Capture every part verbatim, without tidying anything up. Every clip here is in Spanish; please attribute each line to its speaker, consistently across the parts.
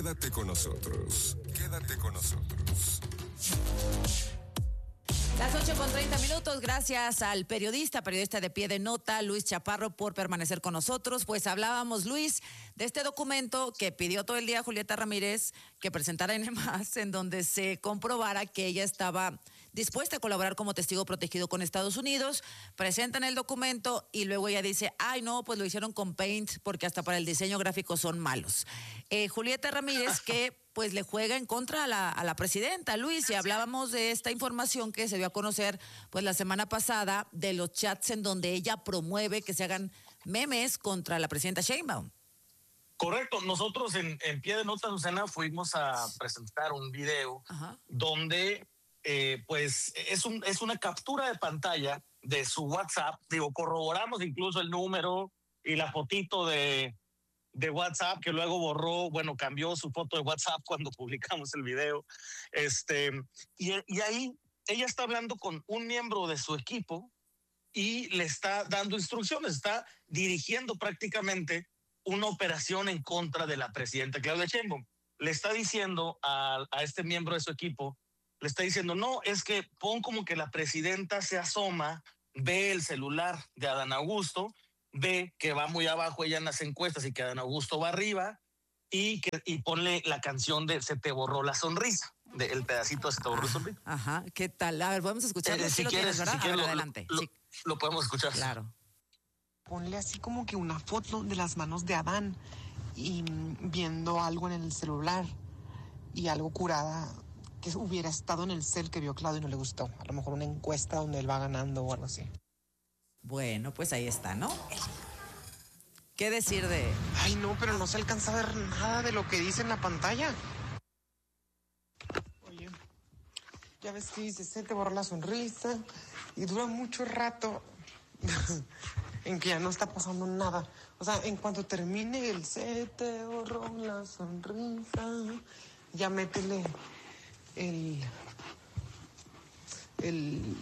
Speaker 1: Quédate con nosotros. Quédate con nosotros.
Speaker 2: Las ocho con treinta minutos, gracias al periodista, periodista de pie de nota, Luis Chaparro, por permanecer con nosotros. Pues hablábamos, Luis, de este documento que pidió todo el día Julieta Ramírez que presentara N más, en donde se comprobara que ella estaba dispuesta a colaborar como testigo protegido con Estados Unidos. Presentan el documento y luego ella dice, ay no, pues lo hicieron con Paint porque hasta para el diseño gráfico son malos. Eh, Julieta Ramírez que pues le juega en contra a la, a la presidenta, Luis, y hablábamos de esta información que se dio a conocer pues la semana pasada de los chats en donde ella promueve que se hagan memes contra la presidenta Sheinbaum.
Speaker 3: Correcto, nosotros en, en Pie de Nota, Susana, fuimos a presentar un video Ajá. donde eh, pues es, un, es una captura de pantalla de su WhatsApp, digo, corroboramos incluso el número y la fotito de... de WhatsApp, que luego borró, bueno, cambió su foto de WhatsApp cuando publicamos el video. Este, y, y ahí ella está hablando con un miembro de su equipo y le está dando instrucciones, está dirigiendo prácticamente una operación en contra de la presidenta Claudia Sheinbaum. Le está diciendo a, a este miembro de su equipo, le está diciendo, no, es que pon como que la presidenta se asoma, ve el celular de Adán Augusto, ve que va muy abajo ella en las encuestas y que Adán Augusto va arriba y que y ponle la canción de Se te borró la sonrisa, de el pedacito de Se te borró la sonrisa.
Speaker 2: Ajá, ¿qué tal? A ver, podemos escucharlo.
Speaker 3: Eh, si
Speaker 2: lo
Speaker 3: quieres,
Speaker 2: tienes,
Speaker 3: si quieres
Speaker 2: ver,
Speaker 3: lo,
Speaker 2: adelante.
Speaker 3: Lo,
Speaker 2: sí.
Speaker 3: lo podemos escuchar.
Speaker 2: Claro.
Speaker 4: Ponle así como que una foto de las manos de Adán y viendo algo en el celular y algo curada que hubiera estado en el cel que vio Claudio y no le gustó. A lo mejor una encuesta donde él va ganando o algo así.
Speaker 2: Bueno, pues ahí está, ¿no? ¿Qué decir de...?
Speaker 4: Ay, no, pero no se alcanza a ver nada de lo que dice en la pantalla. Oye, ya ves que dice, se te borró la sonrisa y dura mucho rato en que ya no está pasando nada. O sea, en cuanto termine el se te borró la sonrisa, ya métele el... el...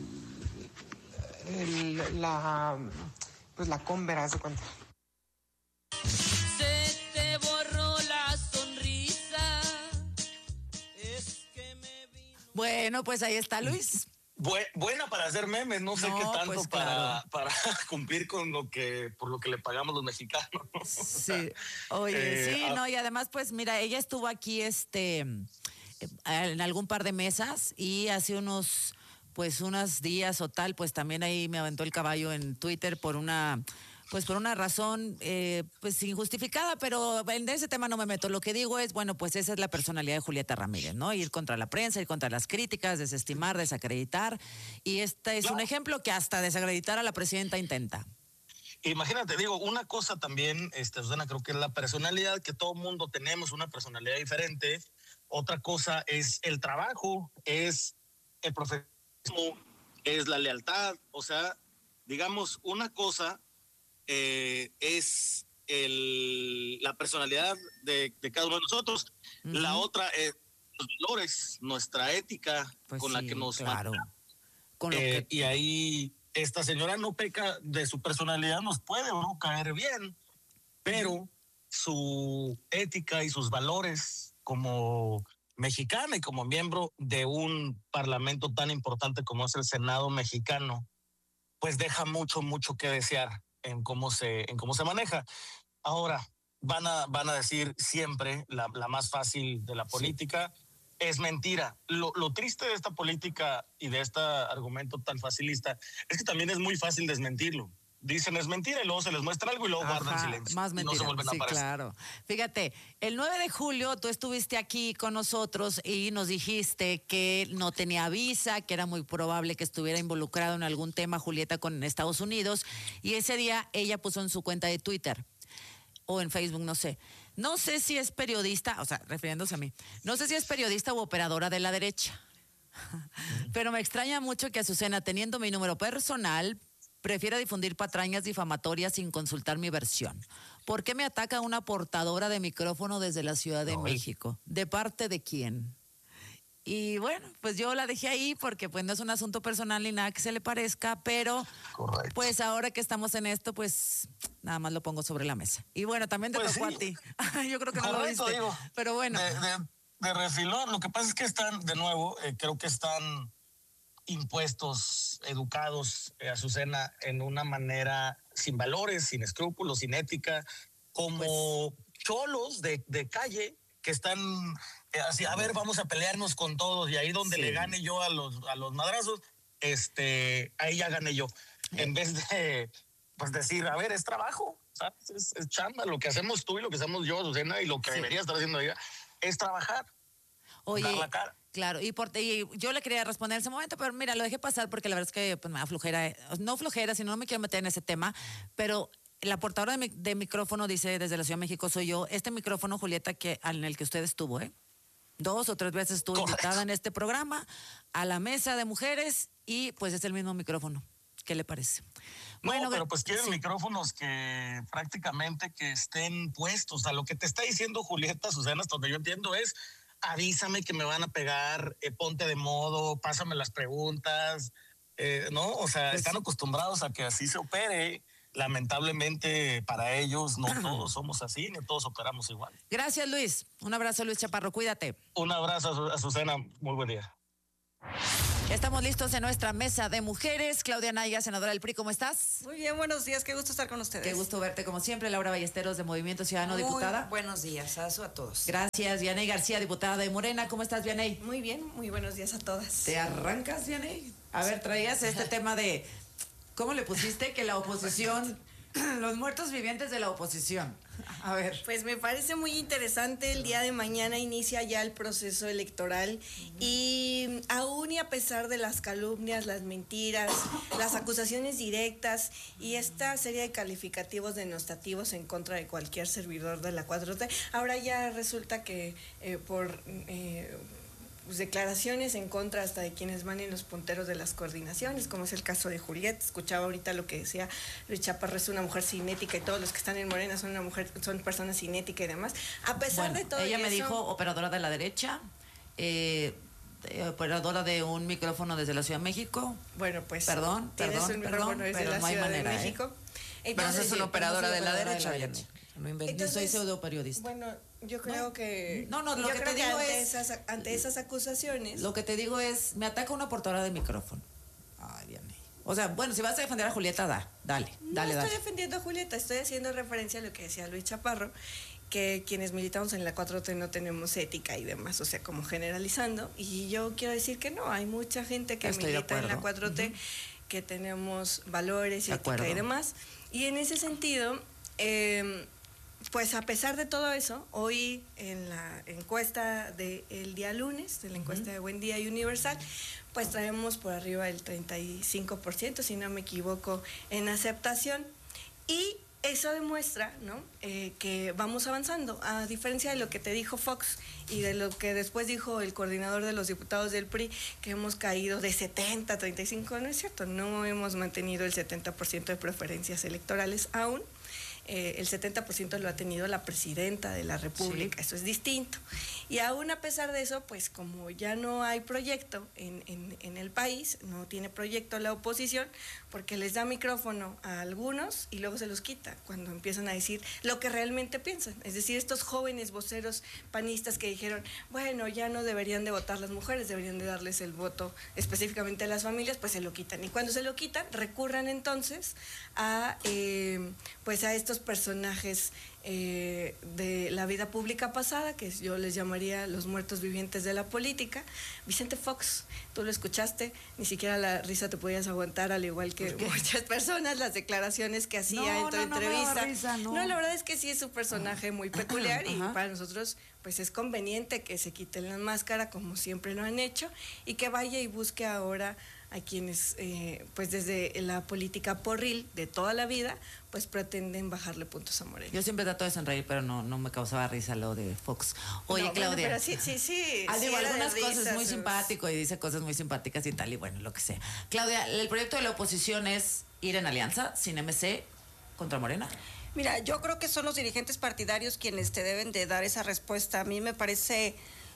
Speaker 4: el la... pues la cómbera, ¿se cuenta?
Speaker 5: Se te borró la sonrisa. Es que me vino...
Speaker 2: Bueno, pues ahí está, Luis.
Speaker 3: Bu- buena para hacer memes, no sé no, qué tanto pues claro. para, para cumplir con lo que, por lo que le pagamos los mexicanos.
Speaker 2: Sí, oye, eh, sí, a... no, y además, pues mira, ella estuvo aquí este en algún par de mesas y hace unos, pues unos días o tal, pues también ahí me aventó el caballo en Twitter por una... pues por una razón eh, pues injustificada, pero en ese tema no me meto. Lo que digo es, bueno, pues esa es la personalidad de Julieta Ramírez, ¿no? Ir contra la prensa, ir contra las críticas, desestimar, desacreditar, y este es claro. un ejemplo que hasta desacreditar a la presidenta intenta.
Speaker 3: Imagínate, digo, una cosa también, este, Susana, creo que es la personalidad, que todo mundo tenemos una personalidad diferente. Otra cosa es el trabajo, es el profesionalismo, es la lealtad, o sea, digamos, una cosa... Eh, es el, la personalidad de, de cada uno de nosotros. Uh-huh. La otra es los valores, nuestra ética pues con sí, la que nos
Speaker 2: claro.
Speaker 3: Con lo eh, que... Y ahí esta señora no peca de su personalidad, nos puede o no caer bien, pero uh-huh. su ética y sus valores como mexicana y como miembro de un parlamento tan importante como es el Senado mexicano, pues deja mucho, mucho que desear en cómo se en cómo se maneja. Ahora van a van a decir siempre la, la más fácil de la política sí. es mentira. Lo, lo triste de esta política y de este argumento tan facilista es que también es muy fácil desmentirlo. Dicen es mentira y luego se les muestra algo y luego Ajá, guardan silencio.
Speaker 2: Más mentira,
Speaker 3: no se vuelven
Speaker 2: sí,
Speaker 3: a aparecer.
Speaker 2: Claro. Fíjate, el nueve de julio tú estuviste aquí con nosotros y nos dijiste que no tenía visa, que era muy probable que estuviera involucrado en algún tema Julieta con Estados Unidos, y ese día ella puso en su cuenta de Twitter o en Facebook, no sé. No sé si es periodista, o sea, refiriéndose a mí, no sé si es periodista u operadora de la derecha. Pero me extraña mucho que Azucena, teniendo mi número personal, prefiera difundir patrañas difamatorias sin consultar mi versión. ¿Por qué me ataca una portadora de micrófono desde la Ciudad de no, México? ¿De parte de quién? Y bueno, pues yo la dejé ahí porque pues no es un asunto personal ni nada que se le parezca, pero
Speaker 3: Correcto.
Speaker 2: pues ahora que estamos en esto, pues nada más lo pongo sobre la mesa. Y bueno, también te
Speaker 3: Pues
Speaker 2: tocó
Speaker 3: sí.
Speaker 2: a ti. Yo creo que no
Speaker 3: Correcto,
Speaker 2: lo viste.
Speaker 3: digo,
Speaker 2: Pero bueno.
Speaker 3: De, de, de refilón, lo que pasa es que están, de nuevo, eh, creo que están impuestos, educados, eh, Azucena, en una manera sin valores, sin escrúpulos, sin ética, como pues, cholos de, de calle que están eh, así, a ver, vamos a pelearnos con todos, y ahí donde sí. le gane yo a los, a los madrazos, este, ahí ya gané yo. Eh. En vez de pues decir, a ver, es trabajo, ¿sabes? Es, es chamba, lo que hacemos tú y lo que hacemos yo, Azucena, y lo que sí. debería estar haciendo ella, es trabajar.
Speaker 2: Oye,
Speaker 3: dar la cara.
Speaker 2: Claro, y, por, y yo le quería responder en ese momento, pero mira, lo dejé pasar porque la verdad es que pues, me da flojera, no flojera, sino no me quiero meter en ese tema, pero la portadora de, mi, de micrófono dice desde la Ciudad de México soy yo, este micrófono, Julieta, que en el que usted estuvo, ¿eh? Dos o tres veces estuvo Correcto. invitada en este programa, a la mesa de mujeres, y pues es el mismo micrófono. ¿Qué le parece?
Speaker 3: No, bueno, pero pues quieren sí. micrófonos que prácticamente que estén puestos. O sea, lo que te está diciendo Julieta, Susana, hasta donde yo entiendo es avísame que me van a pegar, eh, ponte de modo, pásame las preguntas, eh, ¿no? O sea, pues, están acostumbrados a que así se opere. Lamentablemente para ellos no todos somos así, ni todos operamos igual.
Speaker 2: Gracias, Luis. Un abrazo, Luis Chaparro, cuídate.
Speaker 3: Un abrazo, Azucena, muy buen día.
Speaker 2: Estamos listos en nuestra mesa de mujeres. Claudia Naya, senadora del P R I, ¿cómo estás?
Speaker 6: Muy bien, buenos días, qué gusto estar con ustedes.
Speaker 2: Qué gusto verte como siempre. Laura Ballesteros de Movimiento Ciudadano,
Speaker 6: Muy
Speaker 2: diputada.
Speaker 6: Buenos días, Azu, a todos.
Speaker 2: Gracias, Vianey García, diputada de Morena. ¿Cómo estás, Vianey?
Speaker 6: Muy bien, muy buenos días a todas.
Speaker 2: ¿Te arrancas, Vianey? A ver, traías este tema de, ¿cómo le pusiste? Que la oposición, los muertos vivientes de la oposición. A ver.
Speaker 6: Pues me parece muy interesante. El día de mañana inicia ya el proceso electoral uh-huh. y aún y a pesar de las calumnias, las mentiras, las acusaciones directas y esta serie de calificativos denostativos en contra de cualquier servidor de la cuatro T, ahora ya resulta que eh, por... Eh, Pues declaraciones en contra hasta de quienes van en los punteros de las coordinaciones, como es el caso de Juliet. Escuchaba ahorita lo que decía Luis Chaparro, es una mujer sin ética y todos los que están en Morena son una mujer, son personas sin ética y demás. A pesar
Speaker 2: bueno,
Speaker 6: de todo
Speaker 2: ella
Speaker 6: eso,
Speaker 2: me dijo operadora de la derecha, eh, operadora de un micrófono desde la Ciudad de México.
Speaker 6: Bueno, pues
Speaker 2: perdón, perdón,
Speaker 6: un
Speaker 2: perdón,
Speaker 6: desde
Speaker 2: pero
Speaker 6: la
Speaker 2: no hay
Speaker 6: Ciudad
Speaker 2: manera,
Speaker 6: de México.
Speaker 2: ¿eh?
Speaker 6: Entonces,
Speaker 2: pero no es una operadora
Speaker 6: no
Speaker 2: de la derecha,
Speaker 6: de la
Speaker 2: derecha. No inventes. Yo soy pseudoperiodista.
Speaker 6: Bueno, yo creo
Speaker 2: no,
Speaker 6: que...
Speaker 2: No, no, lo
Speaker 6: yo
Speaker 2: que
Speaker 6: creo
Speaker 2: te digo
Speaker 6: que ante
Speaker 2: es...
Speaker 6: Esas, ante esas acusaciones...
Speaker 2: Lo que te digo es, me ataca una portadora de micrófono. Ay, Dios mío. O sea, bueno, si vas a defender a Julieta, da, dale, dale,
Speaker 6: no
Speaker 2: dale.
Speaker 6: No estoy defendiendo a Julieta, estoy haciendo referencia a lo que decía Luis Chaparro, que quienes militamos en la cuatro T no tenemos ética y demás, o sea, como generalizando. Y yo quiero decir que no, hay mucha gente que estoy milita en la cuatro T, uh-huh. que tenemos valores y ética y demás. Y en ese sentido... Eh, Pues a pesar de todo eso, hoy en la encuesta del día lunes, de la encuesta uh-huh. de Buen Día y Universal, pues traemos por arriba el treinta y cinco por ciento, si no me equivoco, en aceptación. Y eso demuestra, ¿no? Eh, que vamos avanzando, a diferencia de lo que te dijo Fox y de lo que después dijo el coordinador de los diputados del P R I, que hemos caído de setenta a treinta y cinco, no es cierto, no hemos mantenido el setenta por ciento de preferencias electorales aún. Eh, el setenta por ciento lo ha tenido la presidenta de la República, sí. Eso es distinto. Y aún a pesar de eso, pues como ya no hay proyecto en, en, en el país, no tiene proyecto la oposición, porque les da micrófono a algunos y luego se los quita cuando empiezan a decir lo que realmente piensan. Es decir, estos jóvenes voceros panistas que dijeron, bueno, ya no deberían de votar las mujeres, deberían de darles el voto específicamente a las familias, pues se lo quitan. Y cuando se lo quitan, recurran entonces a, eh, pues a estos personajes eh, de la vida pública pasada, que yo les llamaría los muertos vivientes de la política. Vicente Fox, tú lo escuchaste, ni siquiera la risa te podías aguantar, al igual que muchas personas, las declaraciones que hacía
Speaker 2: no,
Speaker 6: en tu
Speaker 2: no,
Speaker 6: entrevista.
Speaker 2: No, risa, no.
Speaker 6: no, la verdad es que sí es un personaje muy peculiar y para nosotros pues es conveniente que se quiten la máscara como siempre lo han hecho y que vaya y busque ahora a quienes eh, pues desde la política porril de toda la vida pues pretenden bajarle puntos a Morena.
Speaker 2: Yo siempre trato de sonreír, pero no, no me causaba risa lo de Fox. Oye,
Speaker 6: no,
Speaker 2: Claudia.
Speaker 6: Bueno, pero sí, sí, sí.
Speaker 2: Ah, digo,
Speaker 6: sí
Speaker 2: algunas cosas
Speaker 6: risas,
Speaker 2: muy simpático y dice cosas muy simpáticas y tal, y bueno, lo que sea. Claudia, el proyecto de la oposición es ir en alianza sin M C contra Morena.
Speaker 7: Mira, yo creo que son los dirigentes partidarios quienes te deben de dar esa respuesta. A mí me parece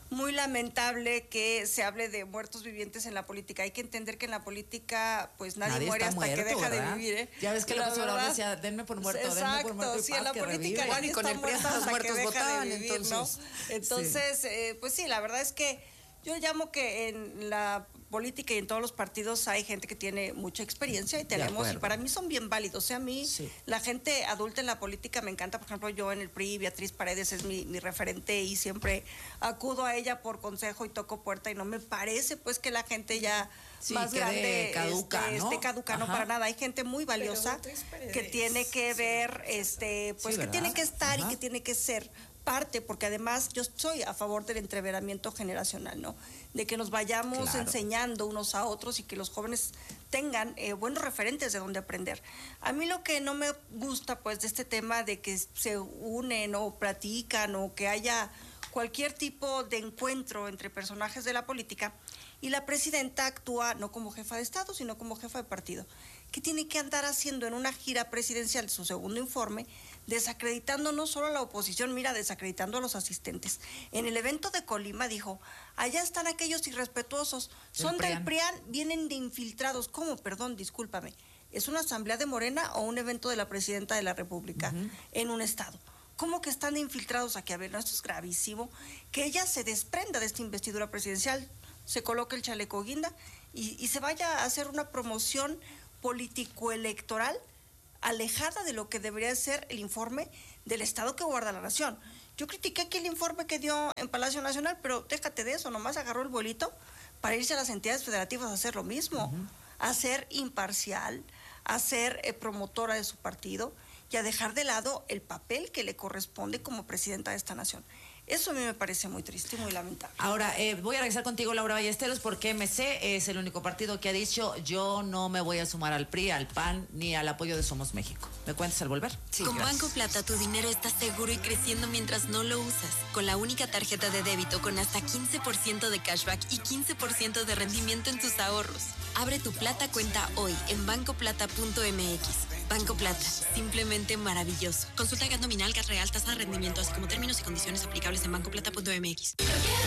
Speaker 7: muy lamentable que se hable de muertos vivientes en la política. Hay que entender que en la política, pues nadie, nadie muere hasta muerto, que deja ¿verdad? de vivir. ¿eh?
Speaker 2: Ya ves que la López decía, denme por muerto,
Speaker 7: exacto,
Speaker 2: denme por muerto.
Speaker 7: Sí, en la política nadie está muerto hasta que deja de vivir, entonces, ¿no? Entonces, sí. Eh, pues sí, la verdad es que yo llamo que en la política y en todos los partidos hay gente que tiene mucha experiencia y tenemos, y para mí son bien válidos. O sea, a mí, sí. la gente adulta en la política me encanta. Por ejemplo, yo en el P R I, Beatriz Paredes es mi, mi referente y siempre acudo a ella por consejo y toco puerta, y no me parece pues que la gente ya sí, más grande
Speaker 2: caduca,
Speaker 7: este,
Speaker 2: ¿no?
Speaker 7: esté caduca, no para nada. Hay gente muy valiosa que tiene que ver, este, pues sí, que tiene que estar Ajá. y que tiene que ser parte, porque además yo soy a favor del entreveramiento generacional, ¿no? De que nos vayamos claro. enseñando unos a otros y que los jóvenes tengan eh, buenos referentes de donde aprender. A mí lo que no me gusta, pues, de este tema de que se unen o platican o que haya cualquier tipo de encuentro entre personajes de la política y la presidenta actúa no como jefa de Estado, sino como jefa de partido. ¿Qué tiene que andar haciendo en una gira presidencial, su segundo informe, desacreditando no solo a la oposición, mira, desacreditando a los asistentes? En el evento de Colima dijo, allá están aquellos irrespetuosos, son del P R I A N, vienen de infiltrados. ¿Cómo? Perdón, discúlpame. ¿Es una asamblea de Morena o un evento de la presidenta de la República uh-huh. en un estado? ¿Cómo que están de infiltrados aquí? A ver, no, esto es gravísimo. Que ella se desprenda de esta investidura presidencial, se coloque el chaleco guinda y, y se vaya a hacer una promoción político-electoral alejada de lo que debería ser el informe del Estado que guarda la nación. Yo critiqué aquí el informe que dio en Palacio Nacional, pero déjate de eso, nomás agarró el vuelito para irse a las entidades federativas a hacer lo mismo, uh-huh. a ser imparcial, a ser eh, promotora de su partido y a dejar de lado el papel que le corresponde como presidenta de esta nación. Eso a mí me parece muy triste y muy lamentable.
Speaker 2: Ahora, eh, voy a regresar contigo, Laura Ballesteros, porque M C es el único partido que ha dicho yo no me voy a sumar al P R I, al P A N, ni al apoyo de Somos México. ¿Me cuentas al volver?
Speaker 8: Sí, Con gracias. Banco Plata tu dinero está seguro y creciendo mientras no lo usas. Con la única tarjeta de débito con hasta quince por ciento de cashback y quince por ciento de rendimiento en tus ahorros. Abre tu Plata cuenta hoy en banco plata punto m x. Banco Plata, simplemente maravilloso. Consulta gas nominal, gas real, tasa de rendimiento, así como términos y condiciones aplicables en banco plata punto m x.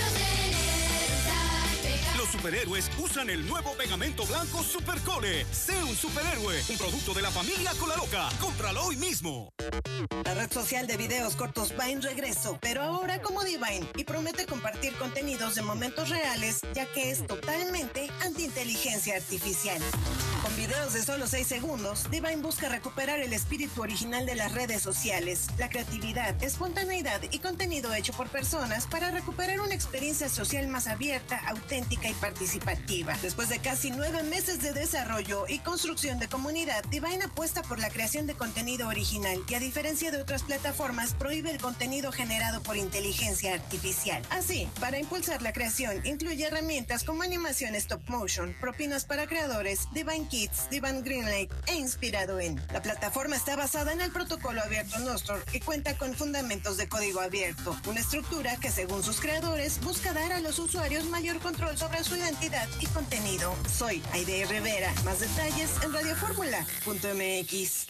Speaker 9: Los superhéroes usan el nuevo pegamento blanco Supercole. Sé un superhéroe, un producto de la familia Cola Loca. Cómpralo hoy mismo.
Speaker 10: La red social de videos cortos va en regreso, pero ahora como Divine, y promete compartir contenidos de momentos reales, ya que es totalmente anti-inteligencia artificial. Con videos de solo seis segundos, Divine busca recuperar el espíritu original de las redes sociales, la creatividad, espontaneidad y contenido hecho por personas para recuperar una experiencia social más abierta, auténtica y participativa. Después de casi nueve meses de desarrollo y construcción de comunidad, Divine apuesta por la creación de contenido original y, a diferencia de otras plataformas, prohíbe el contenido generado por inteligencia artificial. Así, para impulsar la creación, incluye herramientas como animación stop motion, propinas para creadores, Divine Kids, Divine Greenlight e inspirado en. La plataforma está basada en el protocolo abierto Nostr y cuenta con fundamentos de código abierto, una estructura que, según sus creadores, busca dar a los usuarios mayor control sobre su identidad y contenido. Soy Aide Rivera. Más detalles en radio fórmula punto m x.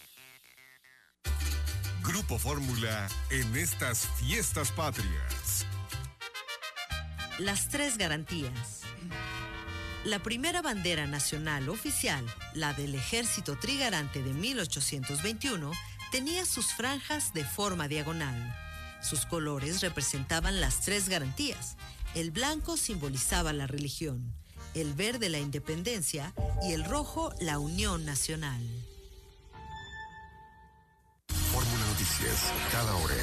Speaker 1: Grupo Fórmula en estas fiestas patrias.
Speaker 11: Las tres garantías. La primera bandera nacional oficial, la del Ejército Trigarante de mil ochocientos veintiuno, tenía sus franjas de forma diagonal. Sus colores representaban las tres garantías. El blanco simbolizaba la religión, el verde la independencia y el rojo la unión nacional.
Speaker 1: Fórmula Noticias, cada hora.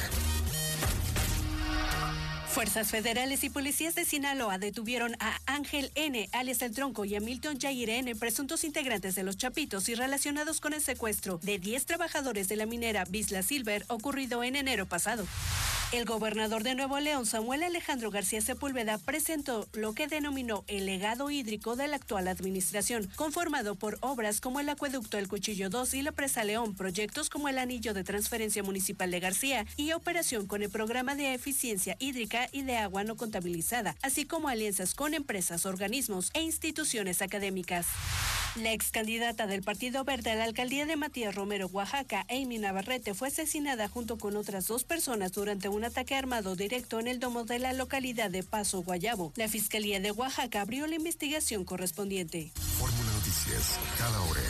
Speaker 12: Fuerzas federales y policías de Sinaloa detuvieron a Ángel N., alias El Tronco, y a Milton Jair N., presuntos integrantes de los Chapitos y relacionados con el secuestro de diez trabajadores de la minera Bisla Silver ocurrido en enero pasado. El gobernador de Nuevo León, Samuel Alejandro García Sepúlveda, presentó lo que denominó el legado hídrico de la actual administración, conformado por obras como el acueducto El Cuchillo dos y la Presa León, proyectos como el anillo de transferencia municipal de García y operación con el programa de eficiencia hídrica y de agua no contabilizada, así como alianzas con empresas, organismos e instituciones académicas. La ex candidata del Partido Verde a la alcaldía de Matías Romero, Oaxaca, Amy Navarrete, fue asesinada junto con otras dos personas durante un ataque armado directo en el domo de la localidad de Paso Guayabo. La Fiscalía de Oaxaca abrió la investigación correspondiente.
Speaker 1: Fórmula Noticias, cada hora.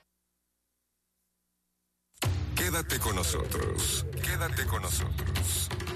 Speaker 1: Quédate con nosotros, quédate con nosotros.